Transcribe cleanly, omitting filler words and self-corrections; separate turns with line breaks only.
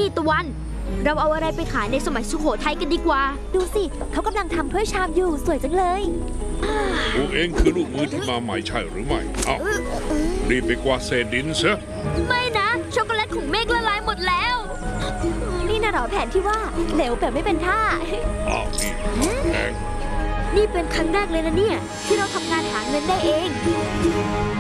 นี่ตะวันเราเอาอะไรไปขายในสมัยสุโขทัยกันดีกว่า
ดูสิเขากำลังทำถ้วยชามอยู่สวยจังเลย
พวกเองคือลูกมือที่มาใหม่ใช่หรือไม่อ้าวรีบไปกวาดเศษดินซะ
ไม่นะช็อกโกแลตของเมฆละลายหมดแล้ว
นี่น่ะหรอแผนที่ว่าเหลวแบบไม่เป็นท่า
อ้าวนี่แพง
นี่เป็นครั้งแรกเลยนะเนี่ยที่เราทำงานหาเงินได้เอง